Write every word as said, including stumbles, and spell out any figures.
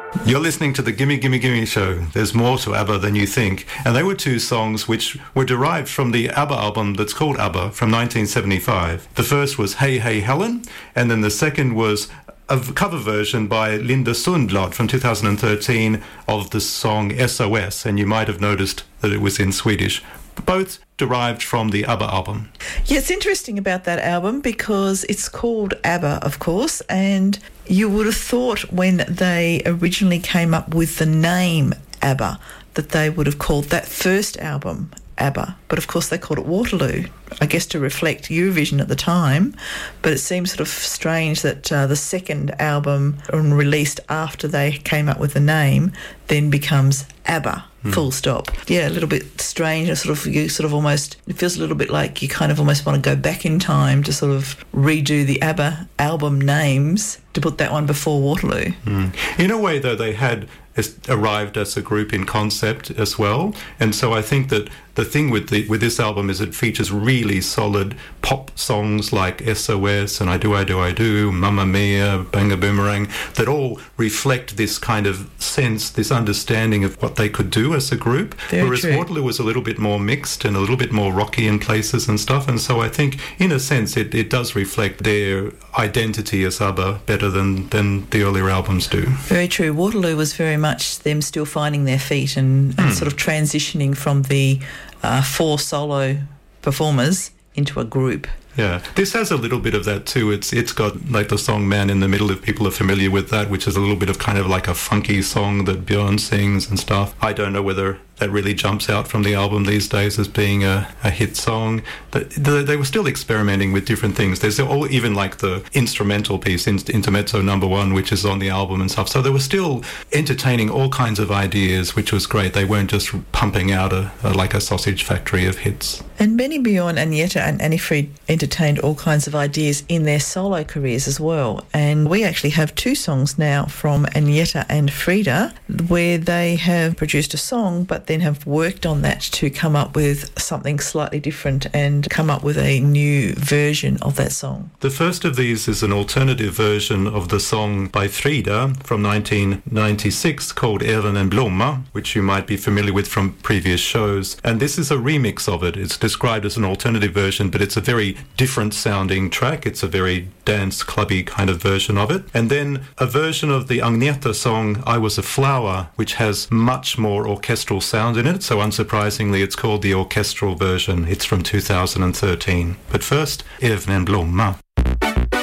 You're listening to the Gimme Gimme Gimme Show. There's more to ABBA than you think. And they were two songs which were derived from the ABBA album that's called ABBA from nineteen seventy-five. The first was Hey Hey Helen, and then the second was a cover version by Linda Sundblad from two thousand thirteen of the song S O S, and you might have noticed that it was in Swedish. Both derived from the ABBA album. Yeah, it's interesting about that album because it's called ABBA, of course, and you would have thought when they originally came up with the name ABBA that they would have called that first album ABBA, but of course they called it Waterloo, I guess to reflect Eurovision at the time. But it seems sort of strange that uh, the second album released after they came up with the name then becomes ABBA, mm. full stop. Yeah, a little bit strange. Sort of, you sort of almost, it feels a little bit like you kind of almost want to go back in time to sort of redo the ABBA album names to put that one before Waterloo. Mm. In a way, though, they had arrived as a group in concept as well, and so I think that the thing with the with this album is it features really solid pop songs like S O S and I Do I Do I Do, Mamma Mia, Bang a Boomerang, that all reflect this kind of sense, this understanding of what they could do as a group. Very whereas true. Waterloo was a little bit more mixed and a little bit more rocky in places and stuff, and so I think in a sense it, it does reflect their identity as ABBA better than, than the earlier albums do. Very true. Waterloo was very much them still finding their feet and, and mm. sort of transitioning from the uh, four solo performers into a group. Yeah, this has a little bit of that too. It's it's got like the song Man in the Middle, if people are familiar with that, which is a little bit of kind of like a funky song that Björn sings and stuff. I don't know whether that really jumps out from the album these days as being a, a hit song. But the, they were still experimenting with different things. There's all, even like the instrumental piece, Intermezzo Number One, which is on the album and stuff. So they were still entertaining all kinds of ideas, which was great. They weren't just pumping out a, a like a sausage factory of hits. And Benny, Björn, Agneta and Annie Fried entertained all kinds of ideas in their solo careers as well. And we actually have two songs now from Agneta and Frida where they have produced a song but then have worked on that to come up with something slightly different and come up with a new version of that song. The first of these is an alternative version of the song by Frida from nineteen ninety-six called Även en blomma, which you might be familiar with from previous shows. And this is a remix of it. It's described as an alternative version, but it's a very different sounding track. It's a very dance clubby kind of version of it. And then a version of the Agneta song I Was a Flower, which has much more orchestral sound in it, so unsurprisingly it's called the orchestral version. It's from two thousand thirteen. But first, Även en blomma.